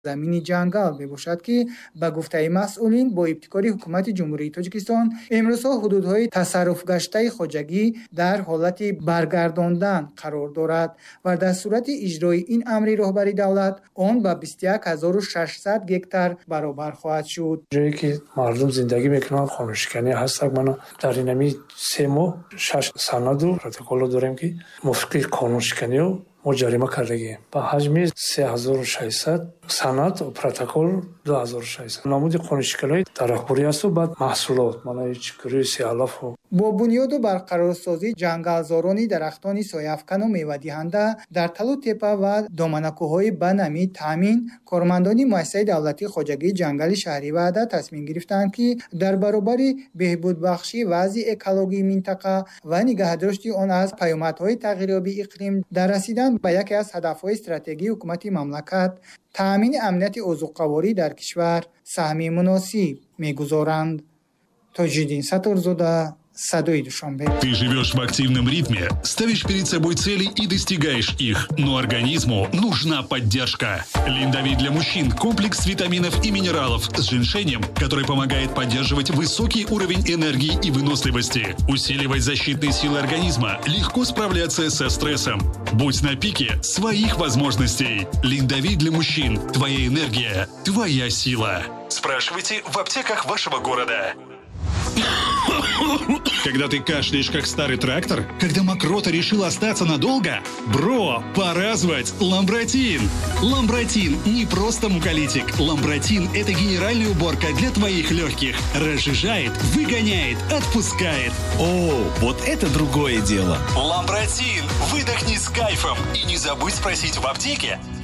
замини ҷангал мебошад, ки ба гуфтаи масъулин бо ибтикори ҳукумати ҷумҳурии Тоҷикистон имрӯзҳо ҳудудҳои тасарруфгаштаи хоҷагӣ дар ҳолати баргардондан қарор дорад ва дар сурати иҷрои ин амри роҳбари давлат он ба 21600 гектар баробар хоҳад шуд. ҷое ки мардум зиндагӣ мекунанд қонуншиканӣ ҳастак. мана дар инами 3 моҳ 6 санаду протоколо дорем ки мувофиқи қонуншиканиҳо мо ҷарима кардагем ба ҳаҷми 3600 санад протокол 2600 намуди қонуншиканиҳои тарахбурӣ асту баъд маҳсулот мана чикӯрии сиалафу бо бунёду барқарорсозии ҷангалзорони дарахтони сояафкану мевадиҳанда дар Талу Тепа ва доманакӯҳои Банами таъмин кормандони муассисаи давлатии хоҷагии ҷангали шаҳри Ваҳда тасмим гирифтанд, ки дар баробари беҳбудбахшии вазъи экологии минтақа ва нигаҳдошти он аз паёмадҳои тағйирёбии иқлим дар расидан ба яке аз ҳадафҳои стратегии ҳукумати мамлакат таъмини амнияти озуқаворӣ дар кишвар саҳми муносиб мегузоранд. Тоҷиддин Сатторзода, Садои Душанбе. Ты живешь в активном ритме, ставишь перед собой цели и достигаешь их, но организму нужна поддержка. Линдавит для мужчин – комплекс витаминов и минералов с женьшенем, который помогает поддерживать высокий уровень энергии и выносливости, усиливать защитные силы организма, легко справляться со стрессом. Будь на пике своих возможностей. Линдавит для мужчин – твоя энергия, твоя сила. Спрашивайте в аптеках вашего города. Когда ты кашляешь, как старый трактор? Когда мокрота решила остаться надолго? Бро, пора звать Ламбротин! Ламбротин не просто муколитик. Ламбротин – это генеральная уборка для твоих легких. Разжижает, выгоняет, отпускает. О, вот это другое дело. Ламбротин! Выдохни с кайфом. И не забудь спросить в аптеке.